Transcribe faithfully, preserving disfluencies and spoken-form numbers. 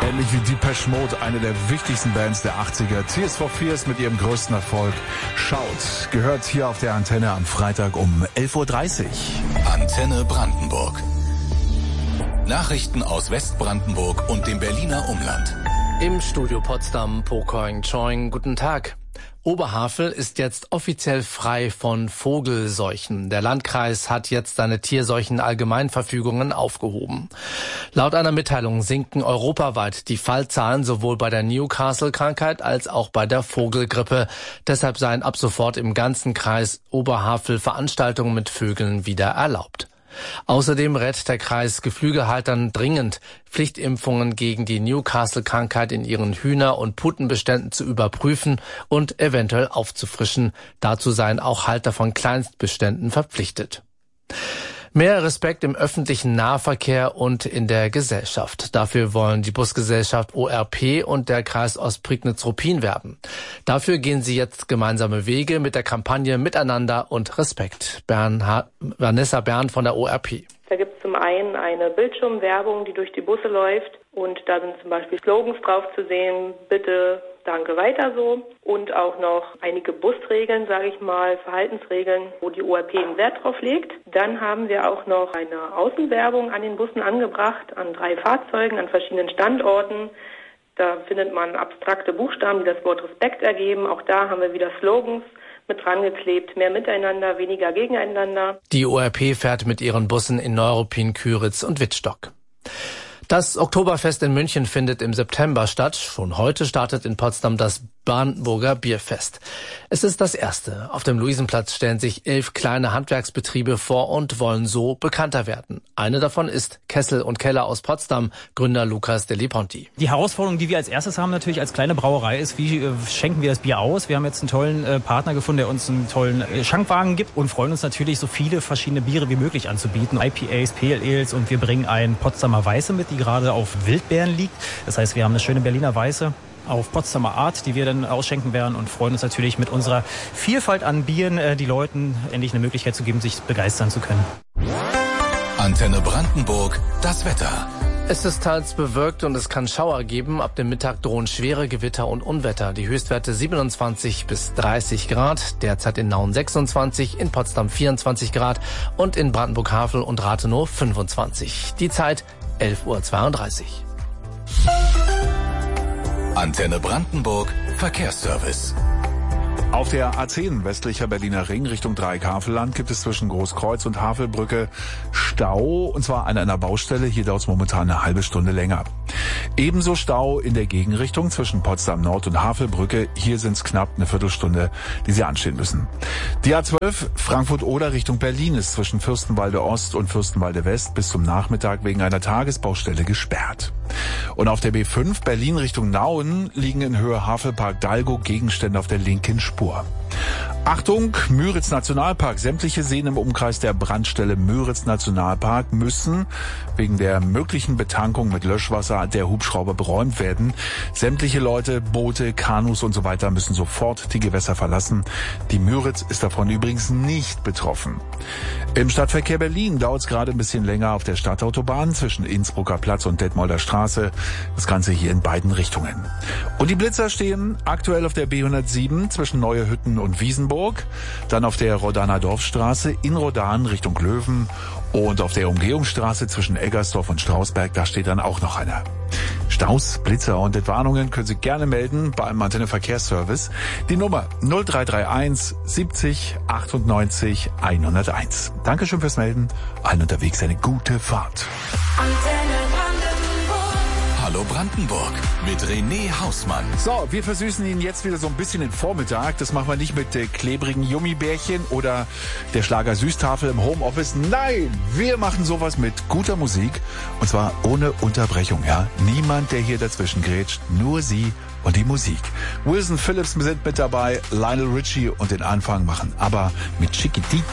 Ähnlich wie Depeche Mode, eine der wichtigsten Bands der achtziger. Tears for Fears mit ihrem größten Erfolg. Schaut, gehört hier auf der Antenne am Freitag um elf Uhr dreißig. Antenne Brandenburg. Nachrichten aus Westbrandenburg und dem Berliner Umland. Im Studio Potsdam, Pokoing Choing, guten Tag. Oberhavel ist jetzt offiziell frei von Vogelseuchen. Der Landkreis hat jetzt seine Tierseuchen-Allgemeinverfügungen aufgehoben. Laut einer Mitteilung sinken europaweit die Fallzahlen sowohl bei der Newcastle-Krankheit als auch bei der Vogelgrippe. Deshalb seien ab sofort im ganzen Kreis Oberhavel Veranstaltungen mit Vögeln wieder erlaubt. Außerdem rät der Kreis Geflügelhaltern dringend, Pflichtimpfungen gegen die Newcastle-Krankheit in ihren Hühner- und Puttenbeständen zu überprüfen und eventuell aufzufrischen. Dazu seien auch Halter von Kleinstbeständen verpflichtet. Mehr Respekt im öffentlichen Nahverkehr und in der Gesellschaft. Dafür wollen die Busgesellschaft O R P und der Kreis Ostprignitz-Ruppin werben. Dafür gehen sie jetzt gemeinsame Wege mit der Kampagne Miteinander und Respekt. Bernhard, Vanessa Bern von der O R P. Da gibt es zum einen eine Bildschirmwerbung, die durch die Busse läuft, und da sind zum Beispiel Slogans drauf zu sehen: Bitte, danke, weiter so. Und auch noch einige Busregeln, sage ich mal, Verhaltensregeln, wo die O R P einen Wert drauf legt. Dann haben wir auch noch eine Außenwerbung an den Bussen angebracht, an drei Fahrzeugen, an verschiedenen Standorten. Da findet man abstrakte Buchstaben, die das Wort Respekt ergeben. Auch da haben wir wieder Slogans mit dran geklebt: Mehr miteinander, weniger gegeneinander. Die O R P fährt mit ihren Bussen in Neuruppin, Küritz und Wittstock. Das Oktoberfest in München findet im September statt. Schon heute startet in Potsdam das Brandenburger Bierfest. Es ist das erste. Auf dem Luisenplatz stellen sich elf kleine Handwerksbetriebe vor und wollen so bekannter werden. Eine davon ist Kessel und Keller aus Potsdam, Gründer Lukas Deli Ponti. Die Herausforderung, die wir als erstes haben natürlich als kleine Brauerei, ist, wie äh, schenken wir das Bier aus? Wir haben jetzt einen tollen äh, Partner gefunden, der uns einen tollen äh, Schankwagen gibt, und freuen uns natürlich, so viele verschiedene Biere wie möglich anzubieten. I P As, Pale Ales, und wir bringen ein Potsdamer Weiße mit, die gerade auf Wildbeeren liegt. Das heißt, wir haben eine schöne Berliner Weiße auf Potsdamer Art, die wir dann ausschenken werden, und freuen uns natürlich, mit unserer Vielfalt an Bieren äh, die Leuten endlich eine Möglichkeit zu geben, sich begeistern zu können. Antenne Brandenburg, das Wetter. Es ist teils bewölkt und es kann Schauer geben. Ab dem Mittag drohen schwere Gewitter und Unwetter. Die Höchstwerte siebenundzwanzig bis dreißig Grad, derzeit in Nauen sechsundzwanzig, in Potsdam vierundzwanzig Grad und in Brandenburg-Havel und Rathenow fünfundzwanzig. Die Zeit elf Uhr zweiunddreißig. Antenne Brandenburg, Verkehrsservice. Auf der A zehn westlicher Berliner Ring Richtung Dreieck-Havelland gibt es zwischen Großkreuz und Havelbrücke Stau, und zwar an einer Baustelle. Hier dauert es momentan eine halbe Stunde länger. Ebenso Stau in der Gegenrichtung zwischen Potsdam Nord und Havelbrücke. Hier sind es knapp eine Viertelstunde, die Sie anstehen müssen. Die A zwölf Frankfurt-Oder Richtung Berlin ist zwischen Fürstenwalde Ost und Fürstenwalde West bis zum Nachmittag wegen einer Tagesbaustelle gesperrt. Und auf der B fünf Berlin Richtung Nauen liegen in Höhe Havelpark-Dalgo Gegenstände auf der linken Spur. Achtung, Müritz Nationalpark. Sämtliche Seen im Umkreis der Brandstelle Müritz Nationalpark müssen wegen der möglichen Betankung mit Löschwasser der Hubschrauber beräumt werden. Sämtliche Leute, Boote, Kanus und so weiter müssen sofort die Gewässer verlassen. Die Müritz ist davon übrigens nicht betroffen. Im Stadtverkehr Berlin dauert es gerade ein bisschen länger auf der Stadtautobahn zwischen Innsbrucker Platz und Detmolder Straße. Das Ganze hier in beiden Richtungen. Und die Blitzer stehen aktuell auf der B hundertsieben zwischen Neue Hütten und Wiesenburg, dann auf der Rodaner Dorfstraße in Rodan Richtung Löwen und auf der Umgehungsstraße zwischen Eggersdorf und Strausberg, da steht dann auch noch einer. Staus, Blitzer und Entwarnungen können Sie gerne melden beim Antenne Verkehrsservice. Die Nummer null drei drei eins siebzig achtundneunzig hunderteins. Dankeschön fürs Melden. Allen unterwegs eine gute Fahrt. Antenne Hallo Brandenburg mit René Hausmann. So, wir versüßen Ihnen jetzt wieder so ein bisschen den Vormittag. Das machen wir nicht mit äh, klebrigen Jummibärchen oder der Schlager Süßtafel im Homeoffice. Nein, wir machen sowas mit guter Musik, und zwar ohne Unterbrechung. Ja, niemand, der hier dazwischen grätscht, nur Sie und die Musik. Wilson Phillips sind mit dabei, Lionel Richie, und den Anfang machen aber mit Chiquitita.